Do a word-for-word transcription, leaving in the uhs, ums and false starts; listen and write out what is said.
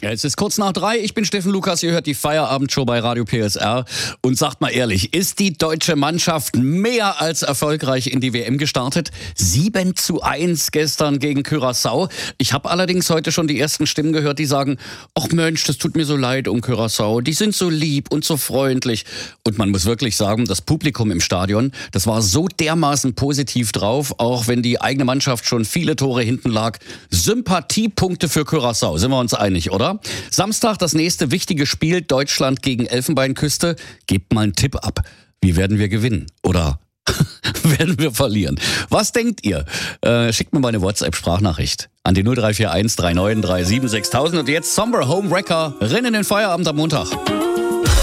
Ja, es ist kurz nach drei. Ich bin Steffen Lukas. Ihr hört die Feierabendshow bei Radio P S R. Und sagt mal ehrlich, ist die deutsche Mannschaft mehr als erfolgreich in die W M gestartet? sieben zu eins gestern gegen Curaçao. Ich habe allerdings heute schon die ersten Stimmen gehört, die sagen, ach Mensch, das tut mir so leid um Curaçao. Die sind so lieb und so freundlich. Und man muss wirklich sagen, das Publikum im Stadion, das war so dermaßen positiv drauf, auch wenn die eigene Mannschaft schon viele Tore hinten lag. Sympathiepunkte für Curaçao, sind wir uns einig, oder? Samstag das nächste wichtige Spiel, Deutschland gegen Elfenbeinküste. Gebt mal einen Tipp ab. Wie werden wir gewinnen? Oder werden wir verlieren? Was denkt ihr? Äh, schickt mir mal eine WhatsApp-Sprachnachricht an die null drei vier eins drei neun drei sieben sechstausend. Und jetzt Somber Home Wrecker, rennen in den Feierabend am Montag.